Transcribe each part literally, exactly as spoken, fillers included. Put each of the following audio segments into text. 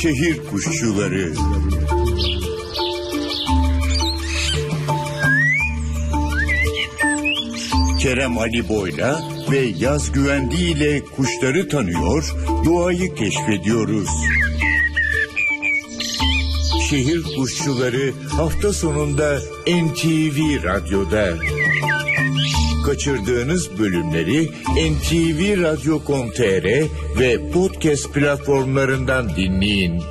Şehir Kuşçuları. Kerem Ali Boyla ve Yaz Güvendi ile kuşları tanıyor, doğayı keşfediyoruz. Şehir Kuşçuları hafta sonunda N T V Radyo'da. Kaçırdığınız bölümleri N T V Radyo nokta com nokta tr ve podcast platformlarından dinleyin.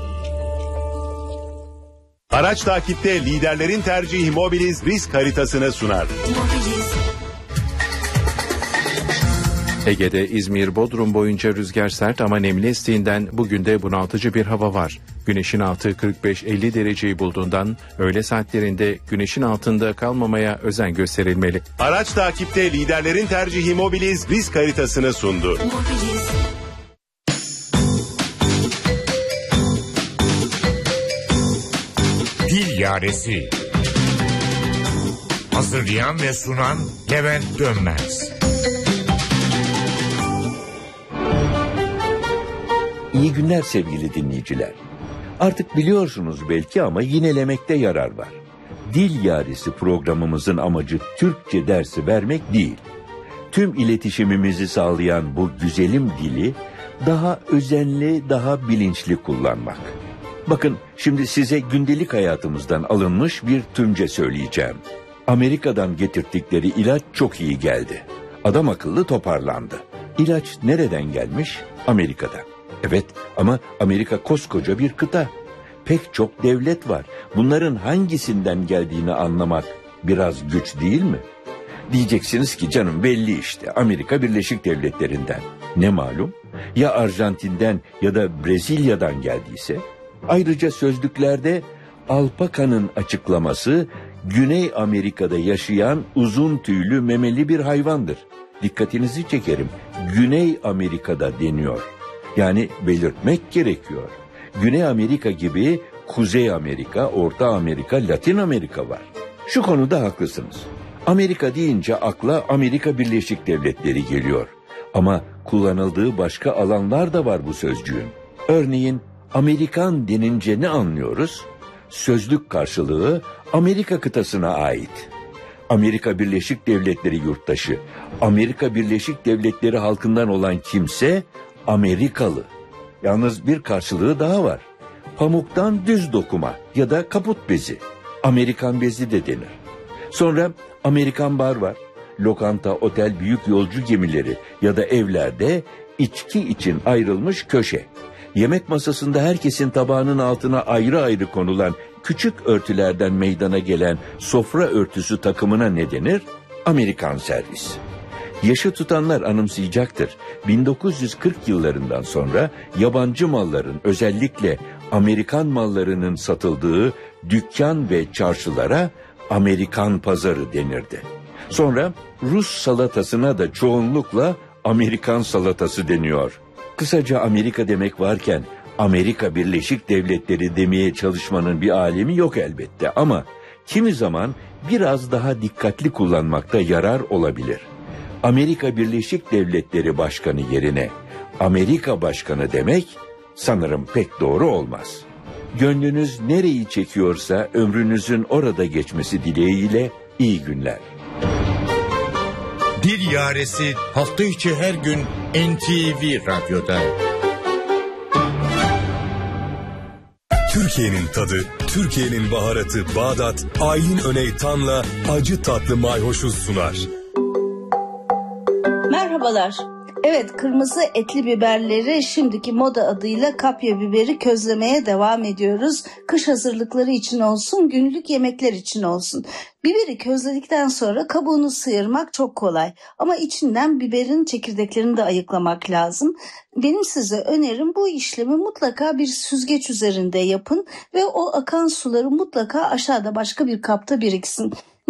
Araç takipte liderlerin tercihi Mobiliz risk haritasını sunar. Ege'de İzmir-Bodrum boyunca rüzgar sert ama nemli estiğinden bugün de bunaltıcı bir hava var. Güneşin altı kırk beş elli dereceyi bulduğundan öğle saatlerinde güneşin altında kalmamaya özen gösterilmeli. Araç takipte liderlerin tercihi Mobiliz risk haritasını sundu. Mobiliz. Dil Yaresi. Hazırlayan ve sunan Levent Dönmez. İyi günler sevgili dinleyiciler. Artık biliyorsunuz belki ama yinelemekte yarar var. Dil Yaresi programımızın amacı Türkçe dersi vermek değil. Tüm iletişimimizi sağlayan bu güzelim dili daha özenli, daha bilinçli kullanmak. Bakın şimdi size gündelik hayatımızdan alınmış bir tümce söyleyeceğim. Amerika'dan getirttikleri ilaç çok iyi geldi. Adam akıllı toparlandı. İlaç nereden gelmiş? Amerika'dan. Evet ama Amerika koskoca bir kıta. Pek çok devlet var. Bunların hangisinden geldiğini anlamak biraz güç değil mi? Diyeceksiniz ki canım belli işte Amerika Birleşik Devletleri'nden. Ne malum? Ya Arjantin'den ya da Brezilya'dan geldiyse? Ayrıca sözlüklerde alpakanın açıklaması Güney Amerika'da yaşayan uzun tüylü memeli bir hayvandır. Dikkatinizi çekerim. Güney Amerika'da deniyor. Yani belirtmek gerekiyor. Güney Amerika gibi Kuzey Amerika, Orta Amerika, Latin Amerika var. Şu konuda haklısınız. Amerika deyince akla Amerika Birleşik Devletleri geliyor. Ama kullanıldığı başka alanlar da var bu sözcüğün. Örneğin Amerikan denince ne anlıyoruz? Sözlük karşılığı Amerika kıtasına ait. Amerika Birleşik Devletleri yurttaşı, Amerika Birleşik Devletleri halkından olan kimse Amerikalı. Yalnız bir karşılığı daha var. Pamuktan düz dokuma ya da kaput bezi. Amerikan bezi de denir. Sonra Amerikan bar var. Lokanta, otel, büyük yolcu gemileri ya da evlerde içki için ayrılmış köşe. Yemek masasında herkesin tabağının altına ayrı ayrı konulan küçük örtülerden meydana gelen sofra örtüsü takımına ne denir? Amerikan servis. Yaşı tutanlar anımsayacaktır. bin dokuz yüz kırk yıllarından sonra yabancı malların özellikle Amerikan mallarının satıldığı dükkan ve çarşılara Amerikan pazarı denirdi. Sonra Rus salatasına da çoğunlukla Amerikan salatası deniyor. Kısaca Amerika demek varken Amerika Birleşik Devletleri demeye çalışmanın bir alemi yok elbette ama kimi zaman biraz daha dikkatli kullanmakta yarar olabilir. Amerika Birleşik Devletleri Başkanı yerine Amerika Başkanı demek sanırım pek doğru olmaz. Gönlünüz nereyi çekiyorsa ömrünüzün orada geçmesi dileğiyle iyi günler. Dil Yaresi hafta içi her gün N T V Radyo'da. Türkiye'nin tadı, Türkiye'nin baharatı Bağdat, Aylin Öneytan'la acı tatlı mayhoşu sunar. Merhabalar. Evet, kırmızı etli biberleri şimdiki moda adıyla kapya biberi közlemeye devam ediyoruz. Kış hazırlıkları için olsun, günlük yemekler için olsun. Biberi közledikten sonra kabuğunu sıyırmak çok kolay. Ama içinden biberin çekirdeklerini de ayıklamak lazım. Benim size önerim bu işlemi mutlaka bir süzgeç üzerinde yapın ve o akan suları mutlaka aşağıda başka bir kapta biriksin.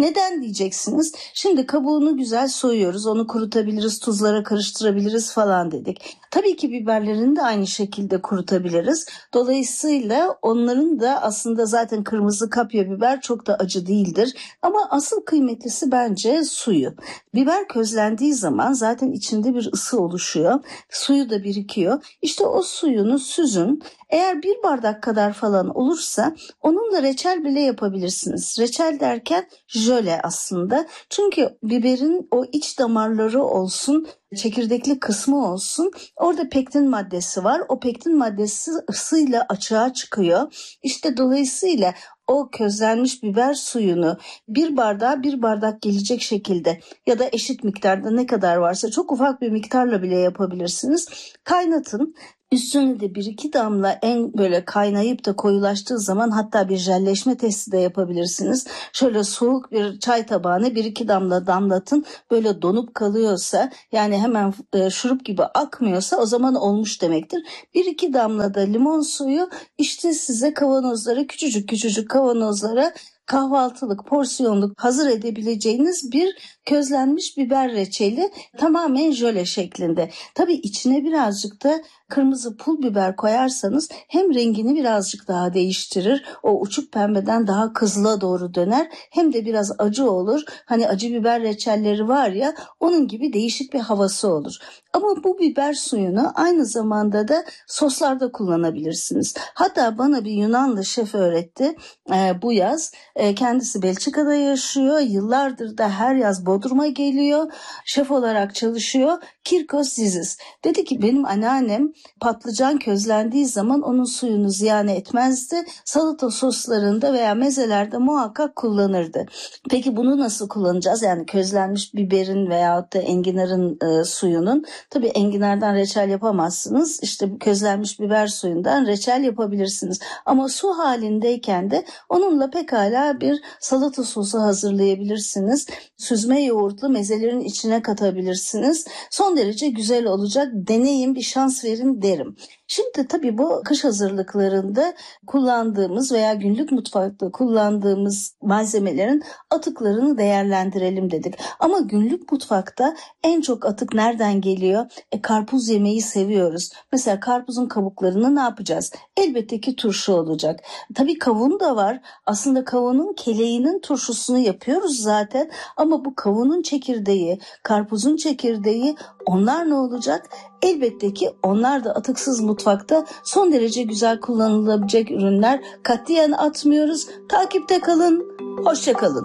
Neden diyeceksiniz? Şimdi kabuğunu güzel soyuyoruz, onu kurutabiliriz, tuzlara karıştırabiliriz falan dedik. Tabii ki biberlerini de aynı şekilde kurutabiliriz. Dolayısıyla onların da aslında zaten kırmızı kapya biber çok da acı değildir. Ama asıl kıymetlisi bence suyu. Biber közlendiği zaman zaten içinde bir ısı oluşuyor. Suyu da birikiyor. İşte o suyunu süzün. Eğer bir bardak kadar falan olursa onunla reçel bile yapabilirsiniz. Reçel derken jöle aslında. Çünkü biberin o iç damarları olsun, çekirdekli kısmı olsun. Orada pektin maddesi var. O pektin maddesi ısıyla açığa çıkıyor. İşte dolayısıyla o közlenmiş biber suyunu bir bardağa bir bardak gelecek şekilde ya da eşit miktarda ne kadar varsa çok ufak bir miktarla bile yapabilirsiniz. Kaynatın. Üstüne de bir iki damla en böyle kaynayıp da koyulaştığı zaman hatta bir jelleşme testi de yapabilirsiniz. Şöyle soğuk bir çay tabağına bir iki damla damlatın. Böyle donup kalıyorsa yani hemen e, şurup gibi akmıyorsa o zaman olmuş demektir. Bir iki damla da limon suyu işte size kavanozlara küçücük küçücük kavanozlara kahvaltılık, porsiyonluk hazır edebileceğiniz bir közlenmiş biber reçeli tamamen jöle şeklinde. Tabii içine birazcık da kırmızı pul biber koyarsanız hem rengini birazcık daha değiştirir. O uçuk pembeden daha kızıla doğru döner. Hem de biraz acı olur. Hani acı biber reçelleri var ya onun gibi değişik bir havası olur. Ama bu biber suyunu aynı zamanda da soslarda kullanabilirsiniz. Hatta bana bir Yunanlı şef öğretti e, bu yaz. E, kendisi Belçika'da yaşıyor. Yıllardır da her yaz Bodrum'a geliyor. Şef olarak çalışıyor. Kirkos Zizis. Dedi ki benim anneannem patlıcan közlendiği zaman onun suyunu ziyan etmezdi. Salata soslarında veya mezelerde muhakkak kullanırdı. Peki bunu nasıl kullanacağız? Yani közlenmiş biberin veyahut da enginarın e, suyunun. Tabii enginardan reçel yapamazsınız. İşte közlenmiş biber suyundan reçel yapabilirsiniz. Ama su halindeyken de onunla pekala bir salata sosu hazırlayabilirsiniz. Süzme yoğurtlu mezelerin içine katabilirsiniz. Son derece güzel olacak. Deneyin, bir şans verin derim. Şimdi tabii bu kış hazırlıklarında kullandığımız veya günlük mutfakta kullandığımız malzemelerin atıklarını değerlendirelim dedik. Ama günlük mutfakta en çok atık nereden geliyor? E, karpuz yemeyi seviyoruz. Mesela karpuzun kabuklarını ne yapacağız? Elbette ki turşu olacak. Tabii kavun da var. Aslında kavunun keleğinin turşusunu yapıyoruz zaten. Ama bu kavunun çekirdeği, karpuzun çekirdeği onlar ne olacak? Elbette ki onlar da atıksız mutfakta son derece güzel kullanılabilecek ürünler. Katiyen atmıyoruz. Takipte kalın. Hoşça kalın.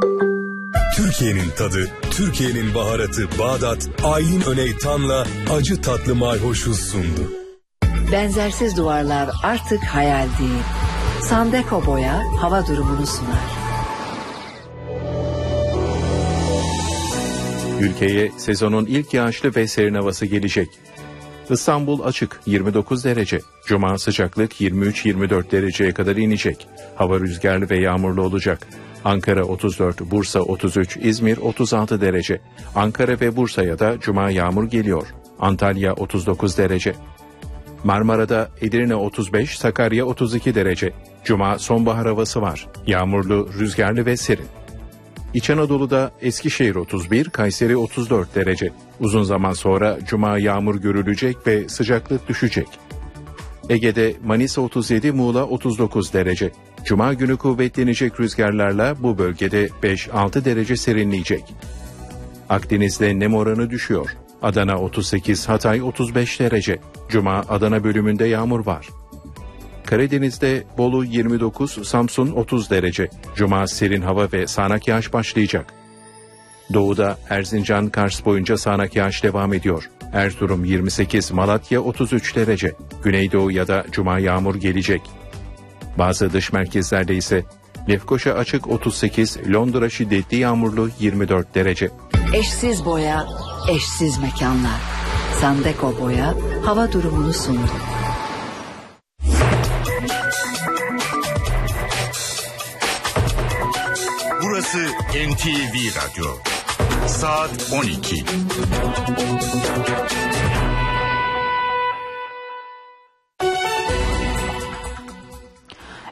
Türkiye'nin tadı, Türkiye'nin baharatı Bağdat, Aylin Öneytan'la acı tatlı mayhoşuz sundu. Benzersiz duvarlar artık hayal değil. Sandeko Boya hava durumunu sunar. Ülkeye sezonun ilk yağışlı ve serin havası gelecek. İstanbul açık yirmi dokuz derece. Cuma sıcaklık yirmi üç yirmi dört dereceye kadar inecek. Hava rüzgarlı ve yağmurlu olacak. Ankara otuz dört, Bursa otuz üç, İzmir otuz altı derece. Ankara ve Bursa'ya da cuma yağmur geliyor. Antalya otuz dokuz derece. Marmara'da Edirne otuz beş, Sakarya otuz iki derece. Cuma sonbahar havası var. Yağmurlu, rüzgarlı ve serin. İç Anadolu'da Eskişehir otuz bir, Kayseri otuz dört derece. Uzun zaman sonra cuma yağmur görülecek ve sıcaklık düşecek. Ege'de Manisa otuz yedi, Muğla otuz dokuz derece. Cuma günü kuvvetlenecek rüzgarlarla bu bölgede beş altı derece serinleyecek. Akdeniz'de nem oranı düşüyor. Adana otuz sekiz, Hatay otuz beş derece. Cuma Adana bölümünde yağmur var. Karadeniz'de Bolu yirmi dokuz, Samsun otuz derece. Cuma serin hava ve sağanak yağış başlayacak. Doğuda Erzincan, Kars boyunca sağanak yağış devam ediyor. Erzurum yirmi sekiz, Malatya otuz üç derece. Güneydoğu ya da cuma yağmur gelecek. Bazı dış merkezlerde ise Lefkoşa açık otuz sekiz, Londra şiddetli yağmurlu yirmi dört derece. Eşsiz boya, eşsiz mekanlar. Sandeko Boya hava durumunu sundu. Burası N T V Radyo. Saat on iki.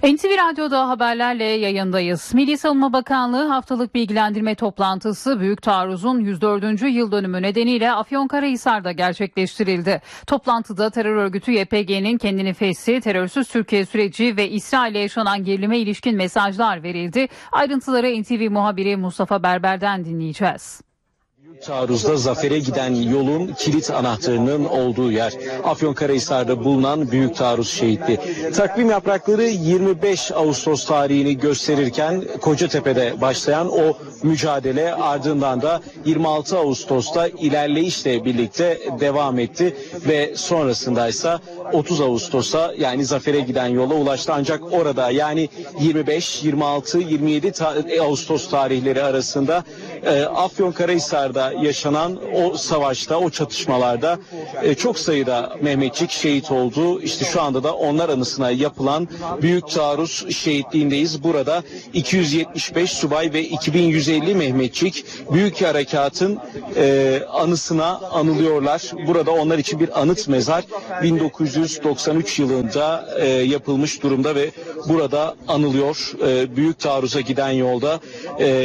N T V Radyo'da haberlerle yayındayız. Milli Savunma Bakanlığı haftalık bilgilendirme toplantısı Büyük Taarruz'un yüz dördüncü yıl dönümü nedeniyle Afyonkarahisar'da gerçekleştirildi. Toplantıda terör örgütü Y P G'nin kendini fesli, terörsüz Türkiye süreci ve İsrail'e yaşanan gerilime ilişkin mesajlar verildi. Ayrıntıları N T V muhabiri Mustafa Berber'den dinleyeceğiz. Taarruzda zafere giden yolun kilit anahtarının olduğu yer. Afyonkarahisar'da bulunan Büyük Taarruz şehitliği. Takvim yaprakları yirmi beş Ağustos tarihini gösterirken Kocatepe'de başlayan o mücadele ardından da yirmi altı Ağustos'ta ilerleyişle birlikte devam etti ve sonrasında ise otuz Ağustos'a yani zafere giden yola ulaştı. Ancak orada yani yirmi beş, yirmi altı, yirmi yedi Ağustos tarihleri arasında e, Afyonkarahisar'da yaşanan o savaşta, o çatışmalarda e, çok sayıda Mehmetçik şehit oldu. İşte şu anda da onlar anısına yapılan Büyük Taarruz şehitliğindeyiz. Burada iki yüz yetmiş beş subay ve iki bin yüz elli Mehmetçik Büyük Harekat'ın e, anısına anılıyorlar. Burada onlar için bir anıt mezar bin dokuz yüz doksan üç yılında e, yapılmış durumda ve burada anılıyor. E, Büyük Taarruz'a giden yolda e,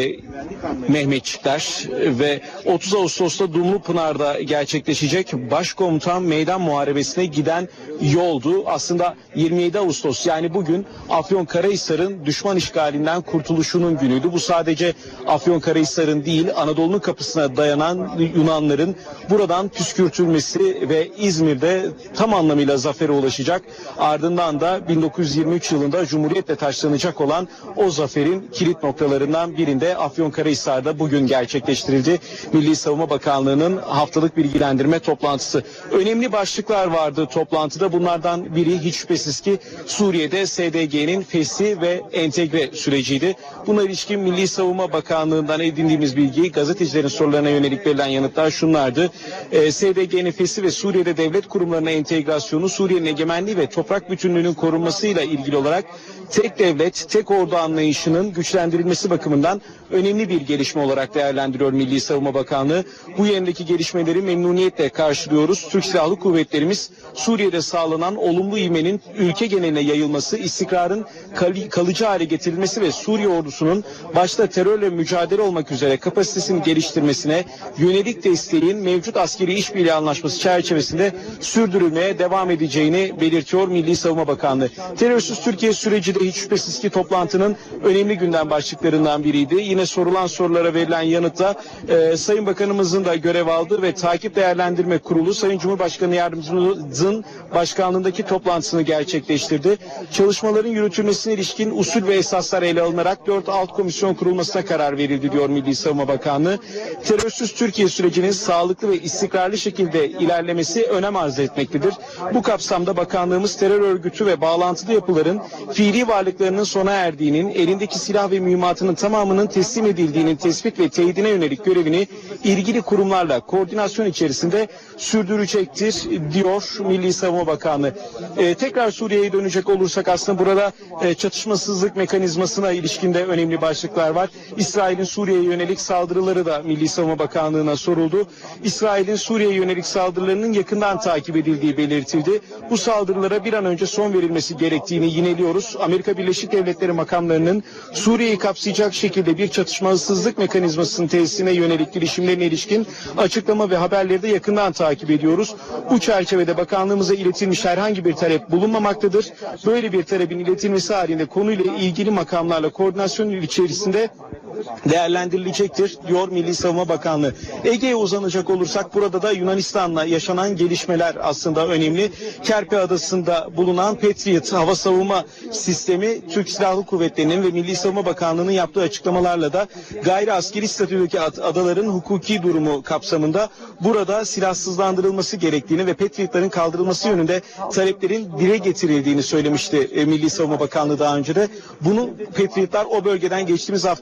Mehmetçikler ve otuz Ağustos'ta Dumlupınar'da gerçekleşecek Başkomutan Meydan Muharebesi'ne giden yoldu. Aslında yirmi yedi Ağustos yani bugün Afyonkarahisar'ın düşman işgalinden kurtuluşunun günüydü. Bu sadece Afyonkarahisar'ın değil Anadolu'nun kapısına dayanan Yunanların buradan püskürtülmesi ve İzmir'de tam anlamıyla zafere ulaşacak. Ardından da bin dokuz yüz yirmi üç yılında Cumhuriyet'le taçlanacak olan o zaferin kilit noktalarından birinde Afyonkarahisar'da bugün gerçekleştirildi. Milli Savunma Bakanlığı'nın haftalık bilgilendirme toplantısı. Önemli başlıklar vardı toplantıda. Bunlardan biri hiç şüphesiz ki Suriye'de S D G'nin fesli ve entegre süreciydi. Buna ilişkin Milli Savunma Bakanlığı'ndan edindiğimiz bilgi, gazetecilerin sorularına yönelik verilen yanıtlar şunlardı. E, S D G'nin fesli ve Suriye'de devlet kurumlarına entegrasyonu, Suriye'nin egemenliği ve toprak bütünlüğünün korunmasıyla ilgili olarak tek devlet, tek ordu anlayışının güçlendirilmesi bakımından önemli bir gelişme olarak değerlendiriyor Milli Savunma Bakanlığı. Bu yöndeki gelişmeleri memnuniyetle karşılıyoruz. Türk Silahlı Kuvvetlerimiz Suriye'de sağlanan olumlu ivmenin ülke geneline yayılması, istikrarın kal- kalıcı hale getirilmesi ve Suriye ordusunun başta terörle mücadele olmak üzere kapasitesini geliştirmesine yönelik desteğin mevcut askeri işbirliği anlaşması çerçevesinde sürdürülmeye devam edeceğini belirtiyor Milli Savunma Bakanlığı. Terörsüz Türkiye süreci de hiç şüphesiz ki toplantının önemli gündem başlıklarından biriydi. Yine sorulan sorulara verilen yanıtta e, Sayın Bakanımızın da görev aldığı ve Takip Değerlendirme Kurulu Sayın Cumhurbaşkanı Yardımcımızın başkanlığındaki toplantısını gerçekleştirdi. Çalışmaların yürütülmesine ilişkin usul ve esaslar ele alınarak dört alt komisyon kurulmasına karar verildi diyor Milli Savunma Bakanlığı. Terörsüz Türkiye sürecinin sağlıklı ve istikrarlı şekilde ilerlemesi önem arz etmektedir. Bu kapsamda bakanlığımız terör örgütü ve bağlantılı yapıların fiili varlıklarının sona erdiğinin, elindeki silah ve mühimmatının tamamının teslim edildiğinin tespit ve teyidine yönelik görevini ilgili kurumlarla koordinasyon içerisinde sürdürecektir diyor Milli Savunma Bakanlığı. Ee, tekrar Suriye'ye dönecek olursak aslında burada e, çatışmasızlık mekanizmasına ilişkinde önemli başlıklar var. İsrail'in Suriye'ye yönelik saldırıları da Milli Savunma Bakanlığı'na soruldu. İsrail'in Suriye'ye yönelik saldırılarının yakından takip edildiği belirtildi. Bu saldırılara bir an önce son verilmesi gerektiğini yineliyoruz. Amerika Birleşik Devletleri makamlarının Suriye'yi kapsayacak şekilde bir çatışmasızlık mekanizmasının tesisine yönelik girişimlerine ilişkin açıklama ve haberleri de yakından takip ediyoruz. Bu çerçevede bakanlığımıza iletilmiş herhangi bir talep bulunmamaktadır. Böyle bir talebin iletilmesi halinde konuyla ilgili makamlarla koordinasyon içerisinde değerlendirilecektir diyor Milli Savunma Bakanlığı. Ege'ye uzanacak olursak burada da Yunanistan'la yaşanan gelişmeler aslında önemli. Kerpe Adası'nda bulunan Patriot hava savunma sistemi Türk Silahlı Kuvvetleri'nin ve Milli Savunma Bakanlığı'nın yaptığı açıklamalarla da gayri askeri statüdeki adaların hukuki durumu kapsamında burada silahsızlandırılması gerektiğini ve Patriot'ların kaldırılması yönünde taleplerin dile getirildiğini söylemişti e, Milli Savunma Bakanlığı daha önce de. Bunu Patriot'lar o bölgeden geçtiğimiz hafta itibariyle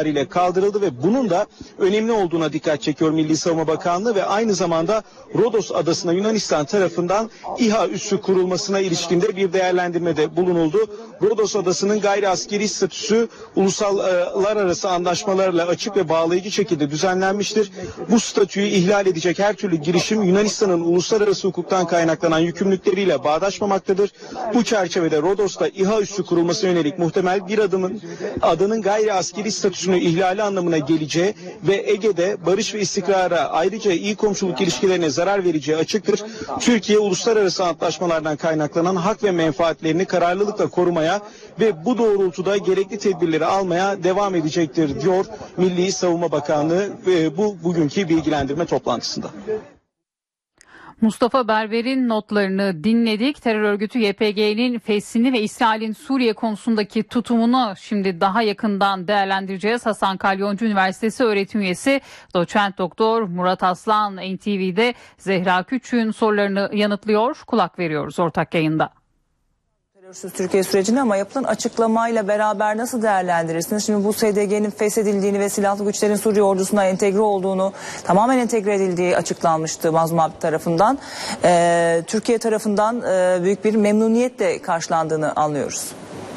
itibariyle kaldırıldı ve bunun da önemli olduğuna dikkat çekiyor Milli Savunma Bakanlığı ve aynı zamanda Rodos adasına Yunanistan tarafından İHA üssü kurulmasına ilişkinde bir değerlendirmede bulunuldu. Rodos adasının gayri askeri statüsü uluslar arası anlaşmalarla açık ve bağlayıcı şekilde düzenlenmiştir. Bu statüyü ihlal edecek her türlü girişim Yunanistan'ın uluslararası hukuktan kaynaklanan yükümlülükleriyle bağdaşmamaktadır. Bu çerçevede Rodos'ta İHA üssü kurulmasına yönelik muhtemel bir adımın adanın gayri askeri statüsünü ihlali anlamına geleceği ve Ege'de barış ve istikrara ayrıca iyi komşuluk ilişkilerine zarar vereceği açıktır. Türkiye uluslararası antlaşmalardan kaynaklanan hak ve menfaatlerini kararlılıkla korumaya ve bu doğrultuda gerekli tedbirleri almaya devam edecektir diyor Milli Savunma Bakanlığı e, bu bugünkü bilgilendirme toplantısında. Mustafa Berber'in notlarını dinledik. Terör örgütü Y P G'nin fesini ve İsrail'in Suriye konusundaki tutumunu şimdi daha yakından değerlendireceğiz. Hasan Kalyoncu Üniversitesi öğretim üyesi doçent doktor Murat Aslan N T V'de Zehra Küçük'ün sorularını yanıtlıyor. Kulak veriyoruz ortak yayında. Terörsüz Türkiye sürecini ama yapılan açıklamayla beraber nasıl değerlendirirsiniz? Şimdi bu S D G'nin feshedildiğini ve silahlı güçlerin Suriye ordusuna entegre olduğunu, tamamen entegre edildiği açıklanmıştı Mazlum Abdi tarafından. Ee, Türkiye tarafından e, büyük bir memnuniyetle karşılandığını anlıyoruz.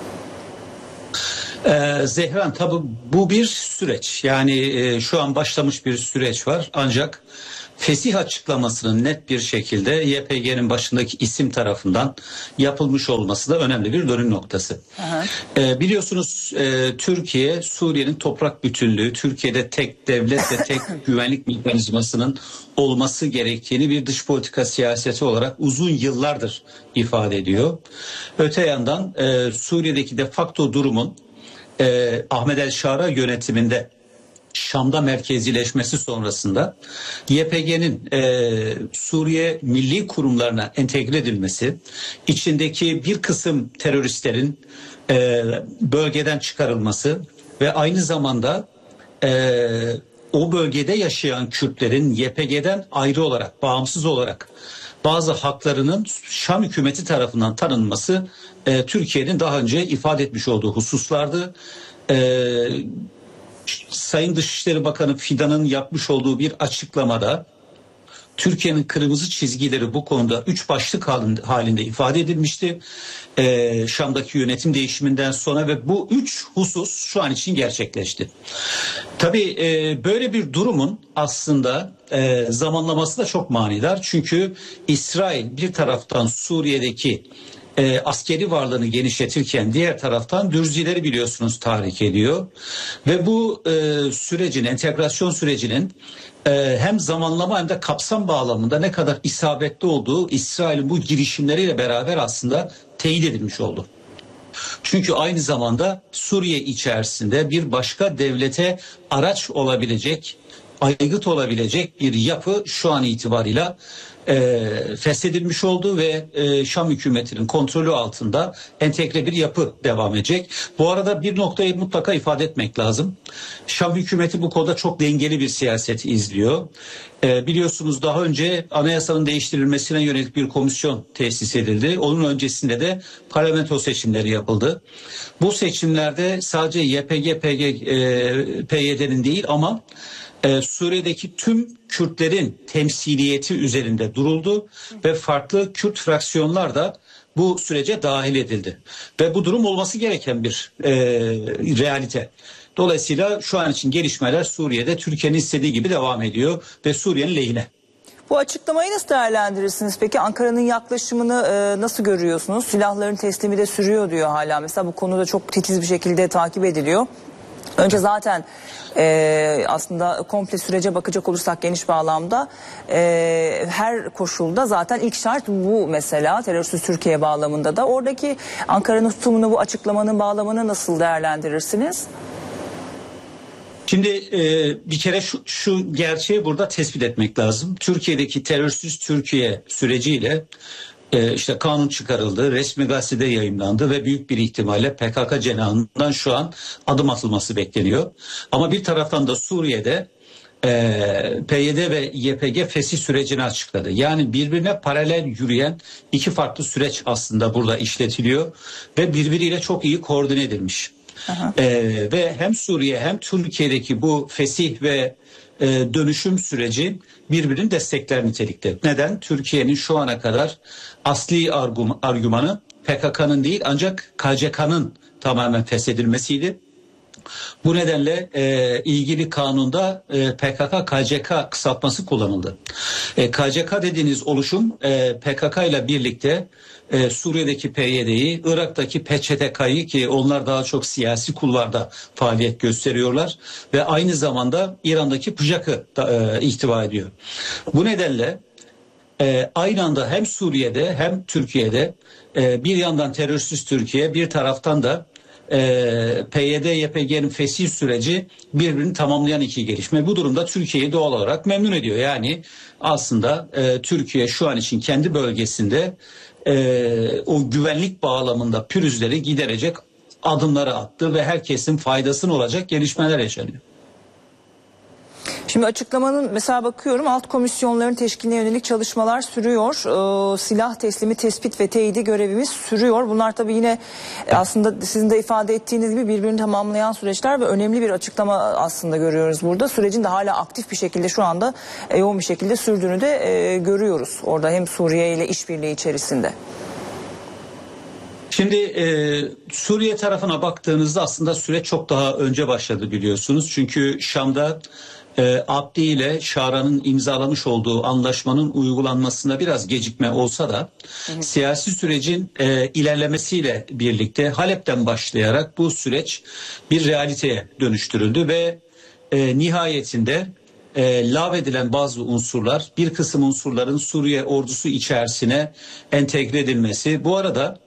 Ee, Zehran, tabii bu bir süreç. Yani e, şu an başlamış bir süreç var. Ancak fesih açıklamasının net bir şekilde Y P G'nin başındaki isim tarafından yapılmış olması da önemli bir dönüm noktası. Ee, biliyorsunuz e, Türkiye, Suriye'nin toprak bütünlüğü, Türkiye'de tek devlet ve tek güvenlik mekanizmasının olması gerektiğini bir dış politika siyaseti olarak uzun yıllardır ifade ediyor. Öte yandan e, Suriye'deki de facto durumun e, Ahmed El-Şara yönetiminde Şam'da merkezileşmesi sonrasında Y P G'nin e, Suriye milli kurumlarına entegre edilmesi, içindeki bir kısım teröristlerin e, bölgeden çıkarılması ve aynı zamanda e, o bölgede yaşayan Kürtlerin Y P G'den ayrı olarak, bağımsız olarak bazı haklarının Şam hükümeti tarafından tanınması e, Türkiye'nin daha önce ifade etmiş olduğu hususlardı. E, Sayın Dışişleri Bakanı Fidan'ın yapmış olduğu bir açıklamada Türkiye'nin kırmızı çizgileri bu konuda üç başlık halinde ifade edilmişti. Ee, Şam'daki yönetim değişiminden sonra ve bu üç husus şu an için gerçekleşti. Tabii e, böyle bir durumun aslında e, zamanlaması da çok manidar. Çünkü İsrail bir taraftan Suriye'deki E, askeri varlığını genişletirken diğer taraftan Dürzileri biliyorsunuz tahrik ediyor. Ve bu e, sürecin, entegrasyon sürecinin e, hem zamanlama hem de kapsam bağlamında ne kadar isabetli olduğu İsrail'in bu girişimleriyle beraber aslında teyit edilmiş oldu. Çünkü aynı zamanda Suriye içerisinde bir başka devlete araç olabilecek, aygıt olabilecek bir yapı şu an itibarıyla e, feshedilmiş oldu ve e, Şam hükümetinin kontrolü altında entegre bir yapı devam edecek. Bu arada bir noktayı mutlaka ifade etmek lazım. Şam hükümeti bu konuda çok dengeli bir siyaset izliyor. E, biliyorsunuz daha önce anayasanın değiştirilmesine yönelik bir komisyon tesis edildi. Onun öncesinde de parlamento seçimleri yapıldı. Bu seçimlerde sadece Y P G, P G, e, P Y D'nin değil ama Ee, Suriye'deki tüm Kürtlerin temsiliyeti üzerinde duruldu ve farklı Kürt fraksiyonlar da bu sürece dahil edildi. Ve bu durum olması gereken bir e, realite. Dolayısıyla şu an için gelişmeler Suriye'de Türkiye'nin istediği gibi devam ediyor ve Suriye'nin lehine. Bu açıklamayı nasıl değerlendirirsiniz? Peki Ankara'nın yaklaşımını e, nasıl görüyorsunuz? Silahların teslimi de sürüyor diyor hala. Mesela bu konuda çok titiz bir şekilde takip ediliyor. Önce zaten e, aslında komple sürece bakacak olursak geniş bağlamda e, her koşulda zaten ilk şart bu mesela terörsüz Türkiye bağlamında da. Oradaki Ankara'nın tutumunu, bu açıklamanın bağlamını nasıl değerlendirirsiniz? Şimdi e, bir kere şu, şu gerçeği burada tespit etmek lazım. Türkiye'deki terörsüz Türkiye süreciyle Ee, işte kanun çıkarıldı, resmi gazetede yayımlandı ve büyük bir ihtimalle P K K cenahından şu an adım atılması bekleniyor. Ama bir taraftan da Suriye'de e, P Y D ve Y P G fesih sürecini açıkladı. Yani birbirine paralel yürüyen iki farklı süreç aslında burada işletiliyor ve birbiriyle çok iyi koordine edilmiş. Ee, ve hem Suriye hem Türkiye'deki bu fesih ve e, dönüşüm süreci birbirini destekler nitelikte. Neden? Türkiye'nin şu ana kadar asli argum, argümanı P K K'nın değil ancak K C K'nın tamamen feshedilmesiydi. Bu nedenle e, ilgili kanunda e, P K K K C K kısaltması kullanıldı. E, K C K dediğiniz oluşum e, P K K ile birlikte e, Suriye'deki P Y D'yi, Irak'taki P Ç T K'yı, ki onlar daha çok siyasi kulvarda faaliyet gösteriyorlar ve aynı zamanda İran'daki P J K'ı da e, ihtiva ediyor. Bu nedenle e, aynı anda hem Suriye'de hem Türkiye'de e, bir yandan terörsüz Türkiye, bir taraftan da E, P Y D Y P G'nin fesih süreci birbirini tamamlayan iki gelişme. Bu durumda Türkiye'yi doğal olarak memnun ediyor. Yani aslında e, Türkiye şu an için kendi bölgesinde e, o güvenlik bağlamında pürüzleri giderecek adımları attı ve herkesin faydasına olacak gelişmeler yaşanıyor. Şimdi açıklamanın mesela bakıyorum alt komisyonların teşkiline yönelik çalışmalar sürüyor. Ee, silah teslimi tespit ve teyidi görevimiz sürüyor. Bunlar tabii yine aslında sizin de ifade ettiğiniz gibi birbirini tamamlayan süreçler ve önemli bir açıklama aslında görüyoruz burada. Sürecin de hala aktif bir şekilde şu anda e, yoğun bir şekilde sürdüğünü de e, görüyoruz. Orada hem Suriye ile işbirliği içerisinde. Şimdi e, Suriye tarafına baktığınızda aslında süreç çok daha önce başladı biliyorsunuz. Çünkü Şam'da E, Abdi ile Şara'nın imzalamış olduğu anlaşmanın uygulanmasında biraz gecikme olsa da hı hı. siyasi sürecin e, ilerlemesiyle birlikte Halep'ten başlayarak bu süreç bir realiteye dönüştürüldü ve e, nihayetinde e, lağvedilen bazı unsurlar, bir kısım unsurların Suriye ordusu içerisine entegre edilmesi. Bu arada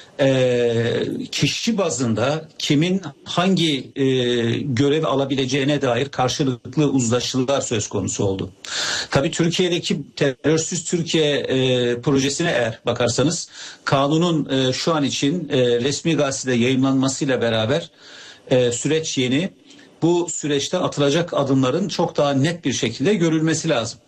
Ee, kişi bazında kimin hangi e, görev alabileceğine dair karşılıklı uzlaşılar söz konusu oldu. Tabii Türkiye'deki terörsüz Türkiye e, projesine eğer bakarsanız kanunun e, şu an için e, resmi gazetede yayımlanmasıyla beraber e, süreç yeni. Bu süreçten atılacak adımların çok daha net bir şekilde görülmesi lazım.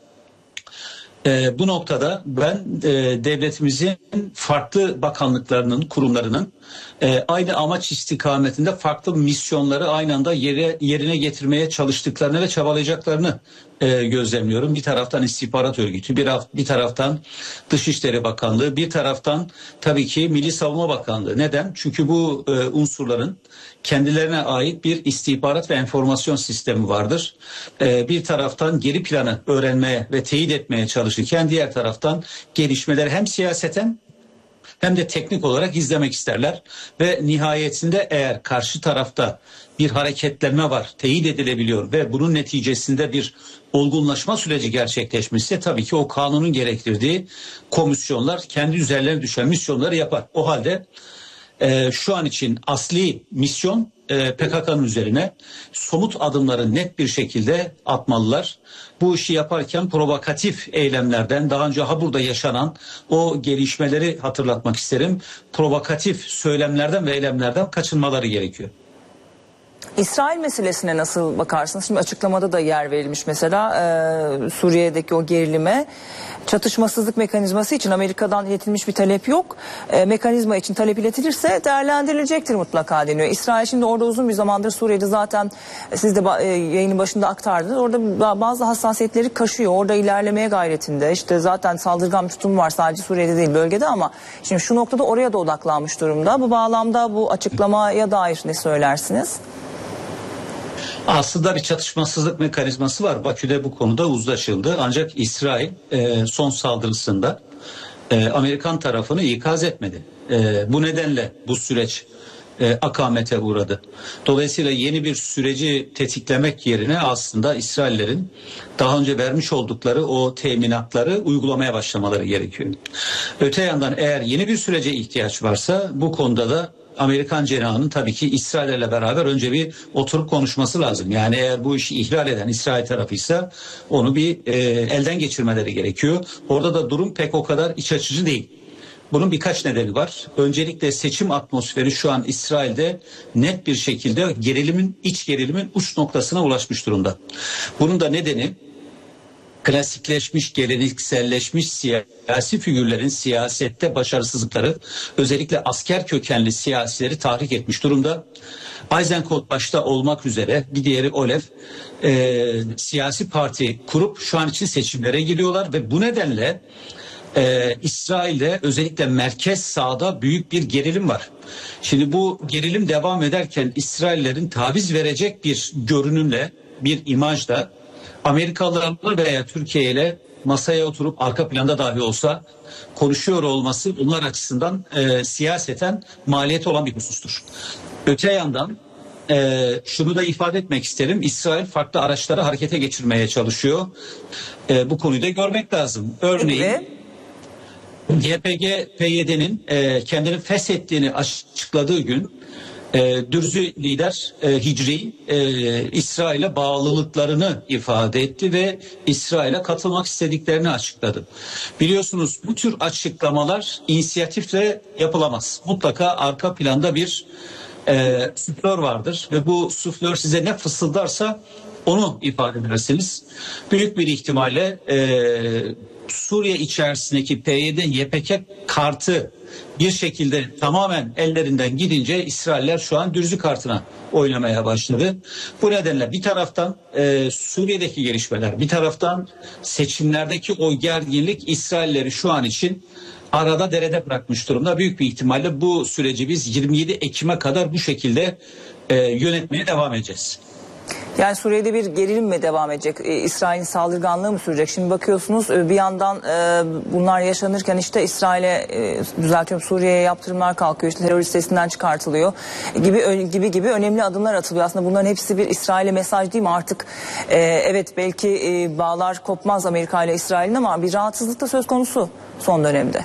E, bu noktada ben e, devletimizin farklı bakanlıklarının, kurumlarının e, aynı amaç istikametinde farklı misyonları aynı anda yere, yerine getirmeye çalıştıklarını ve çabalayacaklarını e, gözlemliyorum. Bir taraftan istihbarat örgütü, bir, bir taraftan Dışişleri Bakanlığı, bir taraftan tabii ki Milli Savunma Bakanlığı. Neden? Çünkü bu e, unsurların kendilerine ait bir istihbarat ve enformasyon sistemi vardır. E, bir taraftan geri planı öğrenmeye ve teyit etmeye çalışırken diğer taraftan gelişmeleri hem siyaseten hem de teknik olarak izlemek isterler ve nihayetinde eğer karşı tarafta bir hareketlenme var, teyit edilebiliyor ve bunun neticesinde bir olgunlaşma süreci gerçekleşmişse tabii ki o kanunun gerektirdiği komisyonlar kendi üzerlerine düşen misyonları yapar. O halde e, şu an için asli misyon e, P K K'nın üzerine somut adımları net bir şekilde atmalılar. Bu işi yaparken provokatif eylemlerden, daha önce ha burada yaşanan o gelişmeleri hatırlatmak isterim. Provokatif söylemlerden ve eylemlerden kaçınmaları gerekiyor. İsrail meselesine nasıl bakarsınız? Şimdi açıklamada da yer verilmiş mesela e, Suriye'deki o gerilime. Çatışmasızlık mekanizması için Amerika'dan iletilmiş bir talep yok. E, mekanizma için talep iletilirse değerlendirilecektir mutlaka deniyor. İsrail şimdi orada uzun bir zamandır Suriye'de zaten siz de e, yayının başında aktardınız. Orada bazı hassasiyetleri kaşıyor. Orada ilerlemeye gayretinde. İşte zaten saldırgan bir tutum var sadece Suriye'de değil bölgede ama şimdi şu noktada oraya da odaklanmış durumda. Bu bağlamda bu açıklamaya dair ne söylersiniz? Aslında bir çatışmasızlık mekanizması var. Bakü'de bu konuda uzlaşıldı. Ancak İsrail e, son saldırısında e, Amerikan tarafını ikaz etmedi. E, bu nedenle bu süreç e, akamete uğradı. Dolayısıyla yeni bir süreci tetiklemek yerine aslında İsraillerin daha önce vermiş oldukları o teminatları uygulamaya başlamaları gerekiyor. Öte yandan eğer yeni bir sürece ihtiyaç varsa bu konuda da Amerikan cenahının tabii ki İsrail'le beraber önce bir oturup konuşması lazım. Yani eğer bu işi ihlal eden İsrail tarafıysa onu bir e, elden geçirmeleri gerekiyor. Orada da durum pek o kadar iç açıcı değil. Bunun birkaç nedeni var. Öncelikle seçim atmosferi şu an İsrail'de net bir şekilde gerilimin, iç gerilimin uç noktasına ulaşmış durumda. Bunun da nedeni klasikleşmiş, gelenekselleşmiş siyasi figürlerin siyasette başarısızlıkları özellikle asker kökenli siyasileri tahrik etmiş durumda. Eisenkot başta olmak üzere bir diğeri Olaf e, siyasi parti kurup şu an için seçimlere giriyorlar ve bu nedenle e, İsrail'de özellikle merkez sağda büyük bir gerilim var. Şimdi bu gerilim devam ederken İsraillerin taviz verecek bir görünümle, bir imajla Amerikalılarla veya Türkiye ile masaya oturup arka planda dahi olsa konuşuyor olması onlar açısından e, siyaseten maliyeti olan bir husustur. Öte yandan e, şunu da ifade etmek isterim. İsrail farklı araçları harekete geçirmeye çalışıyor. E, bu konuyu da görmek lazım. Örneğin Y P G P Y D'nin e, kendini feshettiğini açıkladığı gün E, Dürzü lider e, Hicri e, İsrail'e bağlılıklarını ifade etti ve İsrail'e katılmak istediklerini açıkladı. Biliyorsunuz bu tür açıklamalar inisiyatifle yapılamaz. Mutlaka arka planda bir e, suflör vardır ve bu suflör size ne fısıldarsa onu ifade edersiniz. Büyük bir ihtimalle e, Suriye içerisindeki P Y D Y P G kartı bir şekilde tamamen ellerinden gidince İsrailler şu an Dürzü kartına oynamaya başladı. Bu nedenle bir taraftan e, Suriye'deki gelişmeler, bir taraftan seçimlerdeki o gerginlik İsrailleri şu an için arada derede bırakmış durumda. Büyük bir ihtimalle bu süreci biz yirmi yedi Ekim'e kadar bu şekilde e, yönetmeye devam edeceğiz. Yani Suriye'de bir gerilim mi devam edecek? Ee, İsrail'in saldırganlığı mı sürecek? Şimdi bakıyorsunuz bir yandan e, bunlar yaşanırken işte İsrail'e e, düzeltiyorum Suriye'ye yaptırımlar kalkıyor. İşte terörist listesinden çıkartılıyor. E, gibi gibi gibi önemli adımlar atılıyor. Aslında bunların hepsi bir İsrail'e mesaj değil mi? Artık e, evet belki e, bağlar kopmaz Amerika ile İsrail'in ama bir rahatsızlık da söz konusu son dönemde.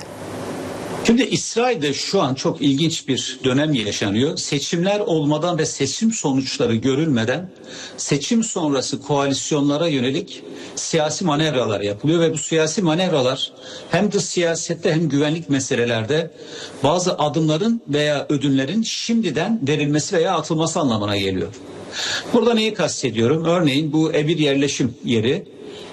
Şimdi İsrail'de şu an çok ilginç bir dönem yaşanıyor. Seçimler olmadan ve seçim sonuçları görülmeden seçim sonrası koalisyonlara yönelik siyasi manevralar yapılıyor ve bu siyasi manevralar hem dış siyasette hem güvenlik meselelerde bazı adımların veya ödünlerin şimdiden verilmesi veya atılması anlamına geliyor. Burada neyi kastediyorum? Örneğin bu bir yerleşim yeri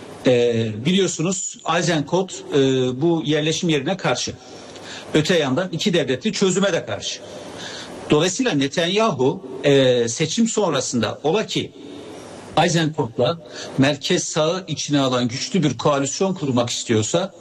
e, biliyorsunuz Eisenkot e, bu yerleşim yerine karşı. Öte yandan iki devletli çözüme de karşı. Dolayısıyla Netanyahu e, seçim sonrasında ola ki Eisenkot'la merkez sağı içine alan güçlü bir koalisyon kurmak istiyorsa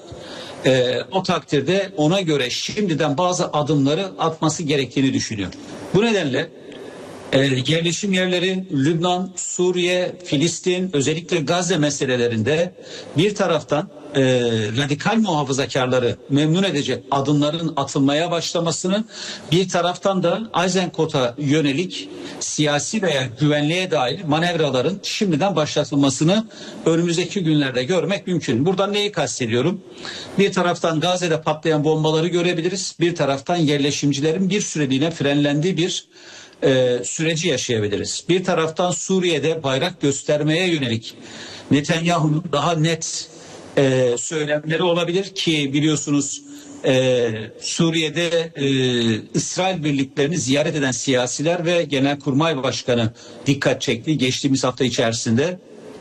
e, o takdirde ona göre şimdiden bazı adımları atması gerektiğini düşünüyor. Bu nedenle e, yerleşim yerleri Lübnan, Suriye, Filistin özellikle Gazze meselelerinde bir taraftan e, radikal muhafazakarları memnun edecek adımların atılmaya başlamasını bir taraftan da Eisenkot'a yönelik siyasi veya güvenliğe dair manevraların şimdiden başlatılmasını önümüzdeki günlerde görmek mümkün. Buradan neyi kastediyorum? Bir taraftan Gazze'de patlayan bombaları görebiliriz. Bir taraftan yerleşimcilerin bir süreliğine frenlendiği bir e, süreci yaşayabiliriz. Bir taraftan Suriye'de bayrak göstermeye yönelik Netanyahu'nun daha net e, söylemleri olabilir ki biliyorsunuz e, Suriye'de e, İsrail birliklerini ziyaret eden siyasiler ve Genelkurmay Başkanı dikkat çekti geçtiğimiz hafta içerisinde.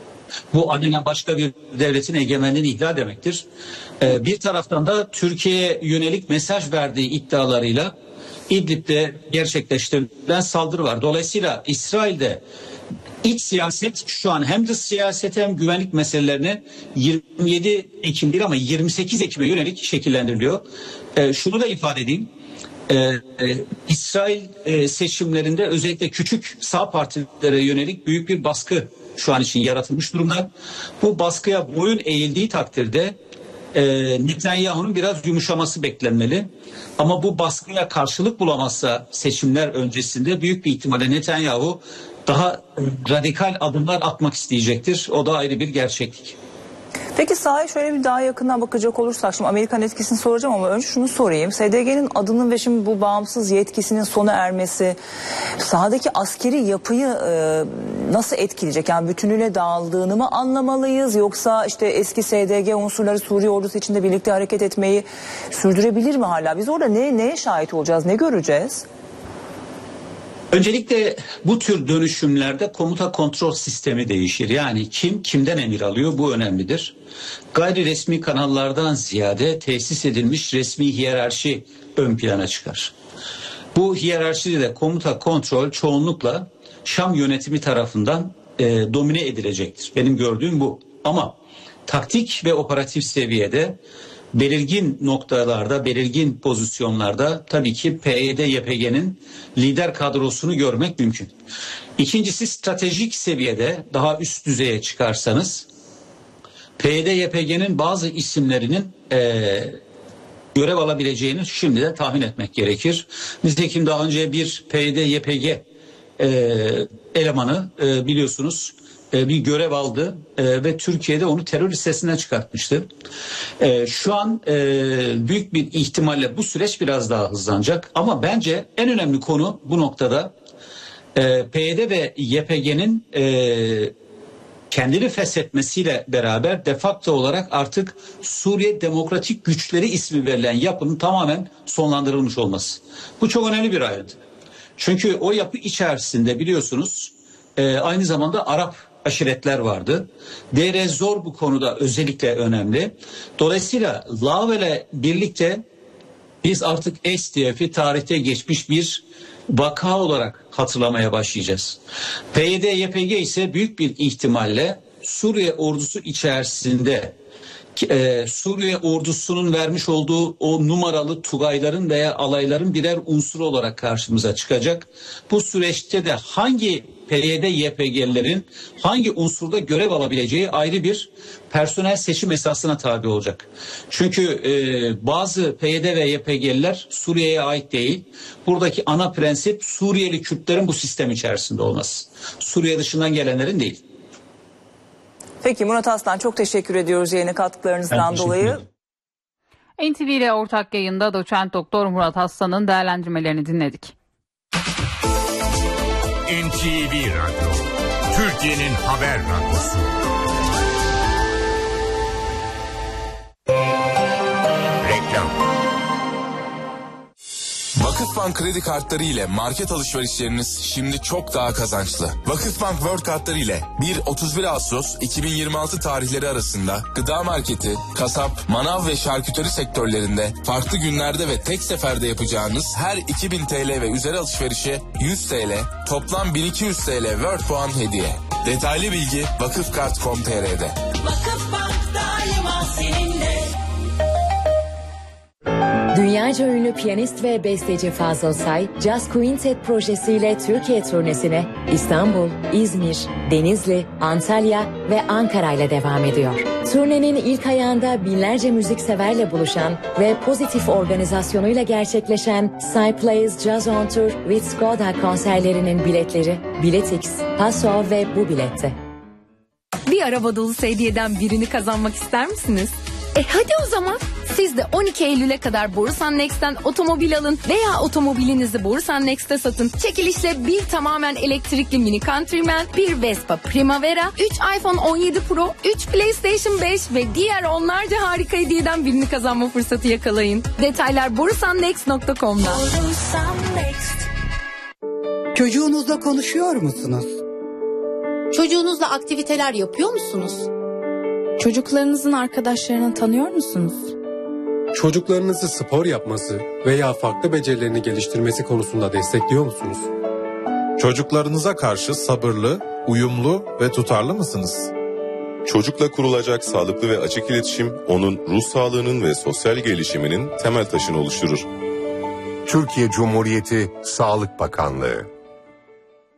Bu adına başka bir devletin egemenliğini ihlal demektir. E, bir taraftan da Türkiye'ye yönelik mesaj verdiği iddialarıyla İdlib'de gerçekleştirilen saldırı var. Dolayısıyla İsrail'de iç siyaset şu an hem dış siyaset hem güvenlik meselelerini yirmi yedi Ekim değil ama yirmi sekiz Ekim'e yönelik şekillendiriliyor. E, şunu da ifade edeyim. E, e, İsrail e, seçimlerinde özellikle küçük sağ partilere yönelik büyük bir baskı şu an için yaratılmış durumda. Bu baskıya boyun eğildiği takdirde e, Netanyahu'nun biraz yumuşaması beklenmeli. Ama bu baskıya karşılık bulamazsa seçimler öncesinde büyük bir ihtimalle Netanyahu daha radikal adımlar atmak isteyecektir. O da ayrı bir gerçeklik. Peki sahaya şöyle bir daha yakından bakacak olursak, şimdi Amerikan etkisini soracağım ama önce şunu sorayım. S D G'nin adının ve şimdi bu bağımsız yetkisinin sona ermesi sahadaki askeri yapıyı e, nasıl etkileyecek? Yani bütünüyle dağıldığını mı anlamalıyız, yoksa işte eski S D G unsurları Suriye ordusu içinde birlikte hareket etmeyi sürdürebilir mi hala? Biz orada ne, neye şahit olacağız, ne göreceğiz? Öncelikle bu tür dönüşümlerde komuta kontrol sistemi değişir. Yani kim kimden emir alıyor, bu önemlidir. Gayri resmi kanallardan ziyade tesis edilmiş resmi hiyerarşi ön plana çıkar. Bu hiyerarşide de komuta kontrol çoğunlukla Şam yönetimi tarafından e, domine edilecektir. Benim gördüğüm bu. Ama taktik ve operatif seviyede belirgin noktalarda, belirgin pozisyonlarda tabii ki P Y D Y P G'nin lider kadrosunu görmek mümkün. İkincisi, stratejik seviyede daha üst düzeye çıkarsanız P Y D Y P G'nin bazı isimlerinin e, görev alabileceğini şimdiden tahmin etmek gerekir. Nitekim daha önce bir P Y D Y P G e, elemanı e, biliyorsunuz e, bir görev aldı e, ve Türkiye'de onu terör listesinden çıkartmıştı. E, şu an e, büyük bir ihtimalle bu süreç biraz daha hızlanacak. Ama bence en önemli konu bu noktada e, P Y D ve Y P G'nin e, kendini feshetmesiyle beraber de facto olarak artık Suriye Demokratik Güçleri ismi verilen yapının tamamen sonlandırılmış olması. Bu çok önemli bir ayrıntı. Çünkü o yapı içerisinde biliyorsunuz e, aynı zamanda Arap aşiretler vardı. D R Zor bu konuda özellikle önemli. Dolayısıyla Lavel'le birlikte biz artık S D F'i tarihte geçmiş bir vaka olarak hatırlamaya başlayacağız. P Y D Y P G ise büyük bir ihtimalle Suriye ordusu içerisinde e, Suriye ordusunun vermiş olduğu o numaralı tugayların veya alayların birer unsuru olarak karşımıza çıkacak. Bu süreçte de hangi P Y D Y P G'lerin hangi unsurda görev alabileceği ayrı bir personel seçim esasına tabi olacak. Çünkü e, bazı P Y D ve Y P G'liler Suriye'ye ait değil. Buradaki ana prensip Suriyeli Kürtlerin bu sistem içerisinde olması. Suriye dışından gelenlerin değil. Peki Murat Aslan, çok teşekkür ediyoruz yayına katkılarınızdan dolayı. N T V ile ortak yayında doçent doktor Murat Aslan'ın değerlendirmelerini dinledik. N T V Radyo, Türkiye'nin haber radyosu. Reklam. Vakıfbank kredi kartları ile market alışverişleriniz şimdi çok daha kazançlı. Vakıfbank World kartları ile bir otuz bir Ağustos iki bin yirmi altı tarihleri arasında gıda marketi, kasap, manav ve şarküteri sektörlerinde farklı günlerde ve tek seferde yapacağınız her iki bin T L ve üzeri alışverişe yüz T L, toplam bin iki yüz T L World puan hediye. Detaylı bilgi vakıfkart nokta com nokta t r'de. Vakıfbank daima seninle. Dünyaca ünlü piyanist ve besteci Fazıl Say, Jazz Quintet projesiyle Türkiye turnesine İstanbul, İzmir, Denizli, Antalya ve Ankara ile devam ediyor. Turnenin ilk ayağında binlerce müzikseverle buluşan ve pozitif organizasyonuyla gerçekleşen Say Plays Jazz on Tour with Skoda konserlerinin biletleri Biletix, Paso ve bu bilette. Bir araba dolusu hediyeden birini kazanmak ister misiniz? E hadi o zaman. Siz de on iki Eylül'e kadar Borusan Next'ten otomobil alın veya otomobilinizi Borusan Next'te satın. Çekilişle bir tamamen elektrikli Mini Countryman, bir Vespa Primavera, üç iPhone on yedi Pro, üç PlayStation beş ve diğer onlarca harika hediyeden birini kazanma fırsatı yakalayın. Detaylar borusan next nokta com'da. Çocuğunuzla konuşuyor musunuz? Çocuğunuzla aktiviteler yapıyor musunuz? Çocuklarınızın arkadaşlarını tanıyor musunuz? Çocuklarınızı spor yapması veya farklı becerilerini geliştirmesi konusunda destekliyor musunuz? Çocuklarınıza karşı sabırlı, uyumlu ve tutarlı mısınız? Çocukla kurulacak sağlıklı ve açık iletişim, onun ruh sağlığının ve sosyal gelişiminin temel taşını oluşturur. Türkiye Cumhuriyeti Sağlık Bakanlığı.